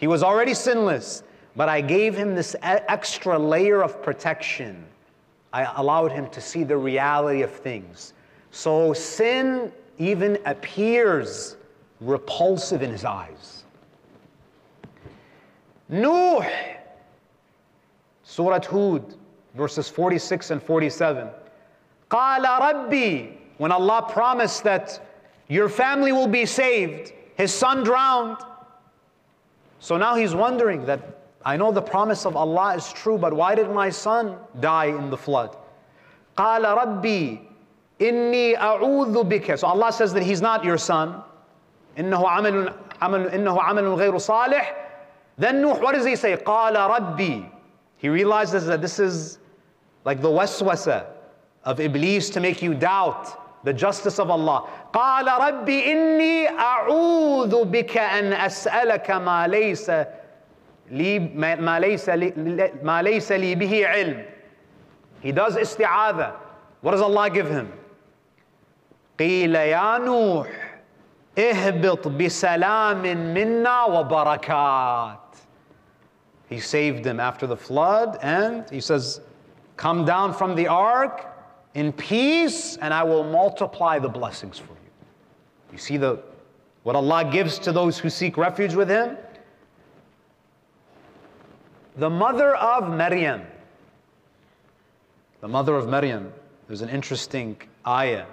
He was already sinless, but I gave him this extra layer of protection. I allowed him to see the reality of things. So sin even appears repulsive in his eyes. Nuh, Surah Hud, verses 46 and 47. قَالَ رَبِّي, when Allah promised that your family will be saved, his son drowned. So now he's wondering that, I know the promise of Allah is true, but why did my son die in the flood? قَالَ رَبِّي إِنِّي أَعُوذُ بِكَ. So Allah says that he's not your son. إِنَّهُ عَمَلٌ غَيْرُ صَالِحٍ. Then Nuh, what does he say? قَالَ رَبِّي. He realizes that this is like the waswasa of Iblis to make you doubt the justice of Allah. قَالَ رَبِّي إِنِّي أَعُوذُ بِكَ أَنْ أَسْأَلَكَ مَا لَيْسَ لِي بِهِ عِلْمٍ. He does isti'adha. What does Allah give him? قِيلَ يَا نُوحْ اهْبِطْ بِسَلَامٍ مِنَّا وَبَرَكَاتٍ. He saved him after the flood, and he says, come down from the ark in peace, and I will multiply the blessings for you. You see what Allah gives to those who seek refuge with Him? The mother of Maryam. The mother of Maryam. There's an interesting ayah.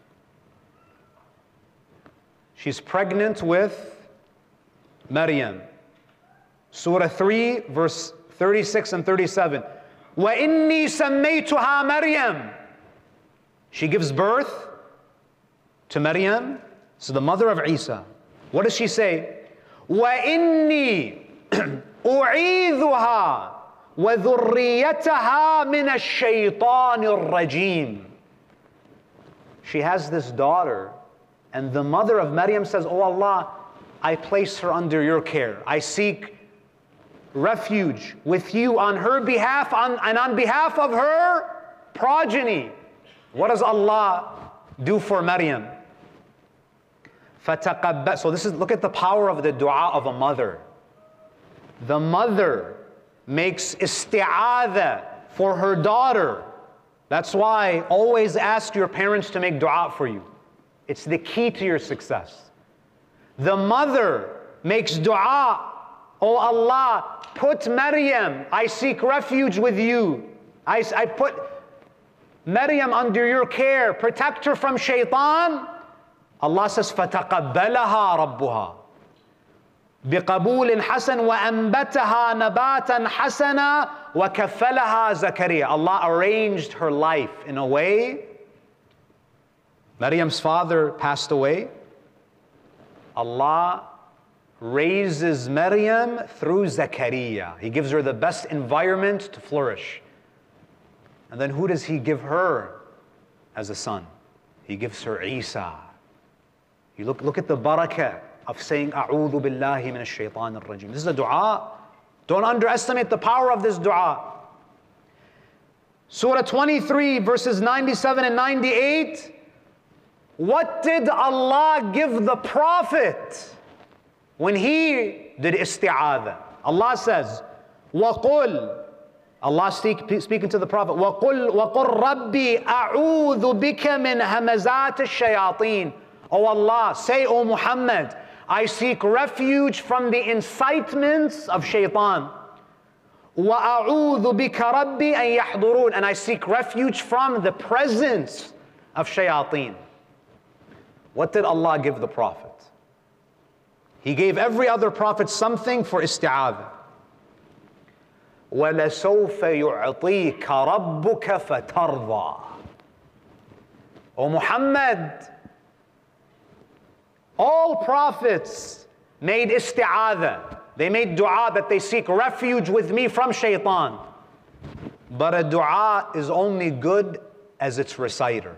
She's pregnant with Maryam. Surah 3, verse 36 and 37. وَإِنِّي سَمَّيْتُهَا مَرْيَمْ. She gives birth to Maryam, so the mother of Isa. What does she say? وَإِنِّي أُعِيذُهَا وَذُرِّيَّتَهَا مِنَ الشَّيْطَانِ الرَّجِيمِ. She has this daughter, and the mother of Maryam says, oh Allah, I place her under your care. I seek refuge with you on her behalf and on behalf of her progeny. What does Allah do for Maryam? So look at the power of the dua of a mother. The mother makes isti'adha for her daughter. That's why always ask your parents to make dua for you. It's the key to your success. The mother makes dua. Oh Allah, put Maryam, I seek refuge with you. I put Maryam under your care. Protect her from shaitan. Allah says, فَتَقَبَّلَهَا رَبُّهَا بِقَبُولٍ حَسَنٍ وَأَنْبَتَهَا نَبَاتًا حَسَنًا وَكَفَّلَهَا زَكَرِيَّا. Allah arranged her life in a way. Maryam's father passed away. Allah raises Maryam through Zakaria. He gives her the best environment to flourish. And then who does He give her as a son? He gives her Isa. You look at the barakah of saying, أعوذ بالله من الشيطان الرجيم. This is a dua. Don't underestimate the power of this dua. Surah 23, verses 97 and 98. What did Allah give the Prophet when he did isti'adha? Allah says, وَقُلْ, Allah speaking to the Prophet, وَقُلْ رَبِّي أَعُوذُ بِكَ مِنْ هَمَزَاتِ الشَّيَاطِينِ. Oh Allah, say, O Muhammad, I seek refuge from the incitements of shaitan. وَأَعُوذُ بِكَ رَبِّي أَن يَحْضُرُونَ. And I seek refuge from the presence of shayateen. What did Allah give the Prophet? He gave every other prophet something for isti'adha. وَلَسَوْفَ يُعْطِيكَ رَبُّكَ فَتَرْضَى. O Muhammad, all prophets made isti'adha. They made dua that they seek refuge with me from shaitan. But a dua is only good as its reciter.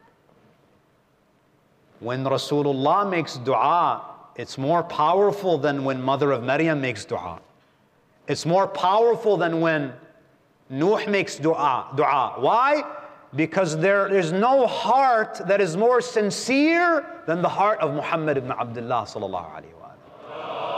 When Rasulullah makes dua, it's more powerful than when Mother of Maryam makes dua. It's more powerful than when Nuh makes dua. Why? Because there is no heart that is more sincere than the heart of Muhammad ibn Abdullah sallallahu alaihi wasallam.